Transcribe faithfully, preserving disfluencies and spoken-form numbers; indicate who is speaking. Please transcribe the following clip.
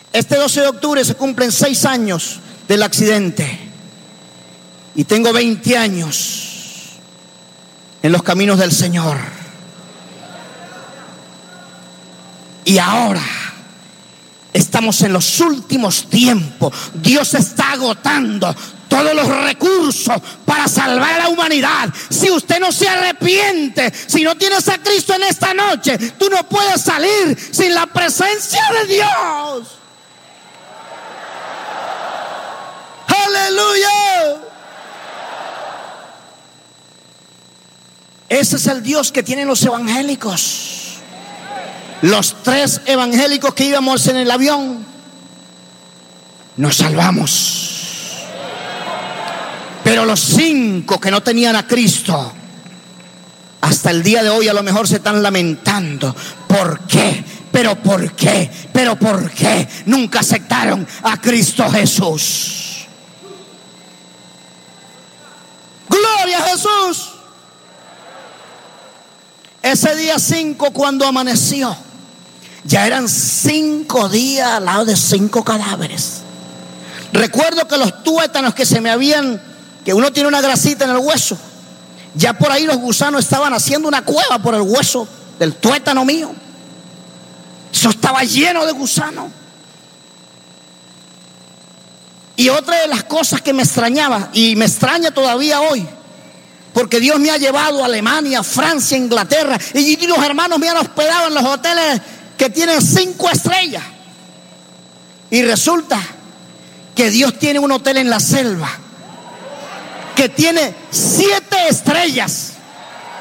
Speaker 1: Este doce de octubre se cumplen seis años del accidente. Y tengo veinte años en los caminos del Señor. Y ahora estamos en los últimos tiempos. Dios está agotando todos los recursos para salvar a la humanidad. Si usted no se arrepiente, si no tienes a Cristo en esta noche, tú no puedes salir sin la presencia de Dios. ¡Aleluya! Ese es el Dios que tienen los evangélicos. Los tres evangélicos que íbamos en el avión nos salvamos. Pero los cinco que no tenían a Cristo, hasta el día de hoy a lo mejor se están lamentando. ¿Por qué? ¿Pero por qué? ¿Pero por qué nunca aceptaron a Cristo Jesús? ¡Gloria a Jesús! Ese día cinco, cuando amaneció, ya eran cinco días al lado de cinco cadáveres. Recuerdo que los tuétanos que se me habían, que uno tiene una grasita en el hueso, ya por ahí los gusanos estaban haciendo una cueva por el hueso del tuétano mío. Eso estaba lleno de gusanos. Y otra de las cosas que me extrañaba, y me extraña todavía hoy, porque Dios me ha llevado a Alemania, Francia, Inglaterra, y los hermanos me han hospedado en los hoteles que tienen cinco estrellas. Y resulta que Dios tiene un hotel en la selva que tiene siete estrellas.